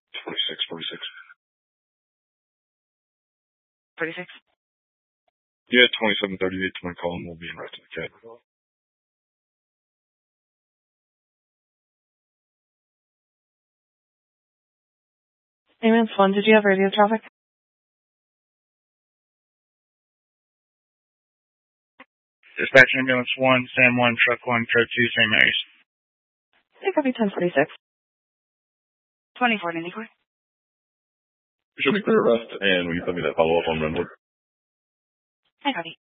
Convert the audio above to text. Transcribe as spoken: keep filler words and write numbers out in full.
forty-six, forty-six. forty-six? Yeah, twenty-seven thirty-eight to my call, and we'll be in right to the cab. Ambulance one, did you have radio traffic? Dispatch ambulance one, Sam one, truck one, code two, Saint Mary's. Hey, copy ten forty-six. twenty-four ninety-four. Should be clear arrest, and will you tell me that follow-up on Renwood? Hi, copy.